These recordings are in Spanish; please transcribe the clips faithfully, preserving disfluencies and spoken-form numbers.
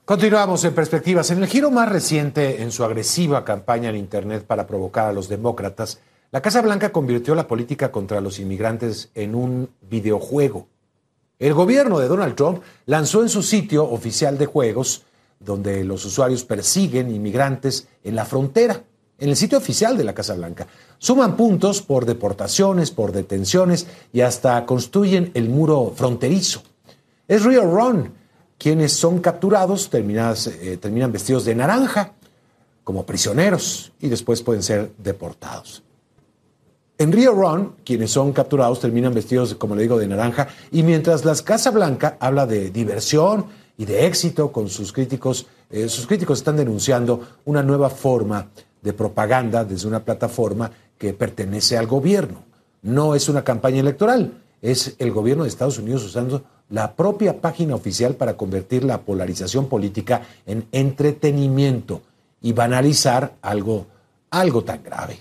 Continuamos en Perspectivas. En el giro más reciente en su agresiva campaña en Internet para provocar a los demócratas, la Casa Blanca convirtió la política contra los inmigrantes en un videojuego. El gobierno de Donald Trump lanzó en su sitio oficial de juegos, donde los usuarios persiguen inmigrantes en la frontera, en el sitio oficial de la Casa Blanca. Suman puntos por deportaciones, por detenciones y hasta construyen el muro fronterizo. Es Real Run. Quienes son capturados terminan, eh, terminan vestidos de naranja como prisioneros y después pueden ser deportados. En Rio Run, quienes son capturados terminan vestidos, como le digo, de naranja, y mientras la Casa Blanca habla de diversión y de éxito con sus críticos, eh, sus críticos están denunciando una nueva forma de propaganda desde una plataforma que pertenece al gobierno. No es una campaña electoral, es el gobierno de Estados Unidos usando la propia página oficial para convertir la polarización política en entretenimiento y banalizar algo, algo tan grave.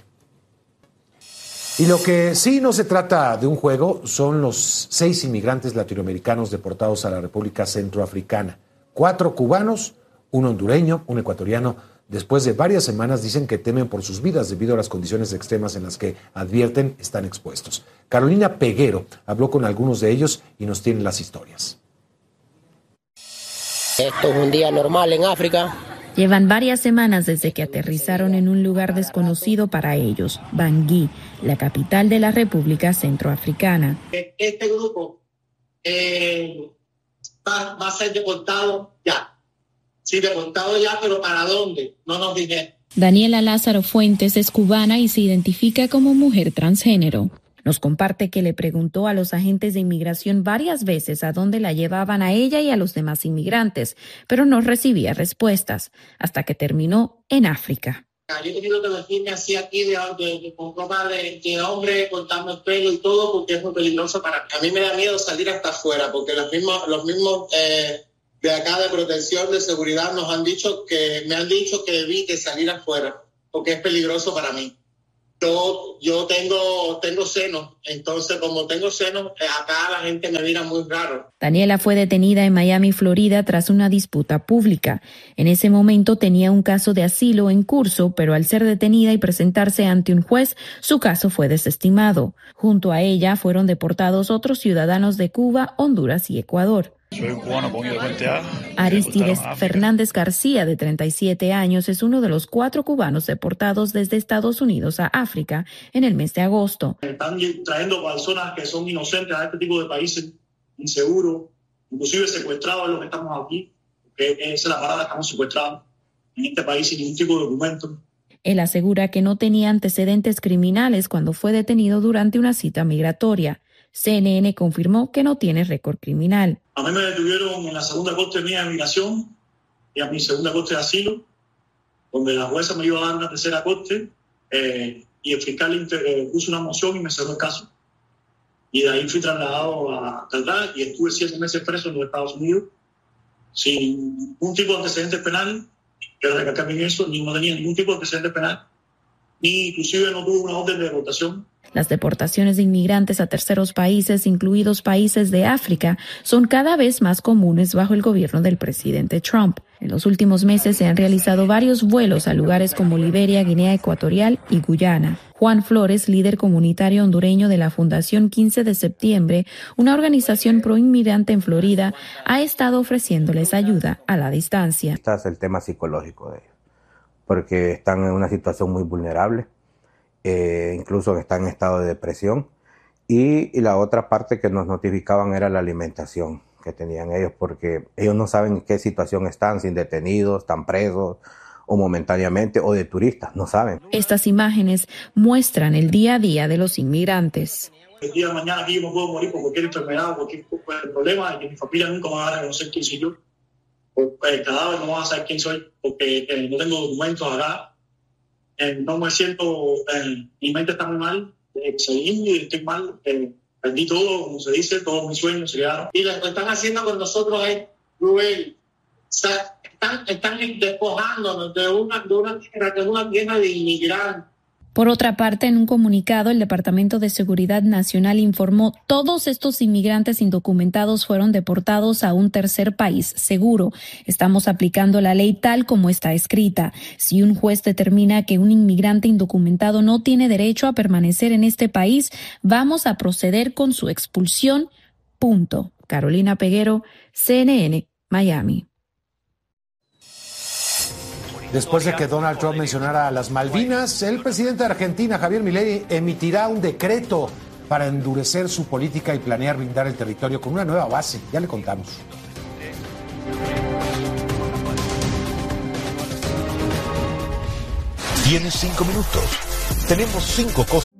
Y lo que sí no se trata de un juego son los seis inmigrantes latinoamericanos deportados a la República Centroafricana. Cuatro cubanos, un hondureño, un ecuatoriano. Después de varias semanas dicen que temen por sus vidas debido a las condiciones extremas en las que advierten están expuestos. Carolina Peguero habló con algunos de ellos y nos tiene las historias. Esto es un día normal en África. Llevan varias semanas desde que aterrizaron en un lugar desconocido para ellos, Bangui, la capital de la República Centroafricana. Este grupo eh, va, va a ser deportado ya. Sí, deportado ya, pero ¿para dónde? No nos dijeron. Daniela Lázaro Fuentes es cubana y se identifica como mujer transgénero. Nos comparte que le preguntó a los agentes de inmigración varias veces a dónde la llevaban a ella y a los demás inmigrantes, pero no recibía respuestas, hasta que terminó en África. Yo he tenido que vestirme así aquí de, de, de, con ropa de, de hombre, cortarme el pelo y todo, porque es muy peligroso para mí. A mí me da miedo salir hasta afuera, porque los mismos, los mismos eh, de acá de protección, de seguridad, nos han dicho que, me han dicho que evite salir afuera, porque es peligroso para mí. Yo, yo tengo, tengo senos, entonces como tengo senos, acá la gente me mira muy raro. Daniela fue detenida en Miami, Florida, tras una disputa pública. En ese momento tenía un caso de asilo en curso, pero al ser detenida y presentarse ante un juez, su caso fue desestimado. Junto a ella fueron deportados otros ciudadanos de Cuba, Honduras y Ecuador. Soy cubano con I D veinte A. Aristides Fernández García, de treinta y siete años, es uno de los cuatro cubanos deportados desde Estados Unidos a África en el mes de agosto. Están trayendo personas que son inocentes a este tipo de países inseguros, inclusive secuestrados los que estamos aquí, porque esa es la parada, estamos secuestrados en este país sin ningún tipo de documento. Él asegura que no tenía antecedentes criminales cuando fue detenido durante una cita migratoria. C N N confirmó que no tiene récord criminal. A mí me detuvieron en la segunda corte mía de migración y a mi segunda corte de asilo, donde la jueza me iba a dar una tercera corte eh, y el fiscal eh, puso una moción y me cerró el caso. Y de ahí fui trasladado a Caldas y estuve siete meses preso en los Estados Unidos sin ningún tipo de antecedentes penales. Quiero recalcar en eso, ni no tenía ningún tipo de antecedentes penales, ni inclusive no tuve una orden de deportación. Las deportaciones de inmigrantes a terceros países, incluidos países de África, son cada vez más comunes bajo el gobierno del presidente Trump. En los últimos meses se han realizado varios vuelos a lugares como Liberia, Guinea Ecuatorial y Guyana. Juan Flores, líder comunitario hondureño de la Fundación quince de septiembre, una organización pro-inmigrante en Florida, ha estado ofreciéndoles ayuda a la distancia. Este es el tema psicológico de ellos, porque están en una situación muy vulnerable. Eh, incluso están en estado de depresión y, y la otra parte que nos notificaban era la alimentación que tenían ellos, porque ellos no saben en qué situación están, si detenidos, están presos o momentáneamente o de turistas, no saben. Estas imágenes muestran el día a día de los inmigrantes. El día de mañana aquí yo me puedo morir por cualquier enfermedad o cualquier problema y que mi familia nunca me va a reconocer quién soy yo. El cadáver no va a saber quién soy porque eh, no tengo documentos acá. Eh, no me siento, eh, mi mente está muy mal, eh, seguí y estoy mal, eh, perdí todo, como se dice, todos mis sueños se quedaron. Y lo que están haciendo con nosotros es cruel. O sea, están, están despojándonos de una, de una tierra que es una tierra de inmigrantes. Por otra parte, en un comunicado, el Departamento de Seguridad Nacional informó todos estos inmigrantes indocumentados fueron deportados a un tercer país seguro. Estamos aplicando la ley tal como está escrita. Si un juez determina que un inmigrante indocumentado no tiene derecho a permanecer en este país, vamos a proceder con su expulsión. Punto. Carolina Peguero, C N N, Miami. Después de que Donald Trump mencionara a las Malvinas, el presidente de Argentina, Javier Milei, emitirá un decreto para endurecer su política y planear blindar el territorio con una nueva base. Ya le contamos. Tienes cinco minutos. Tenemos cinco cosas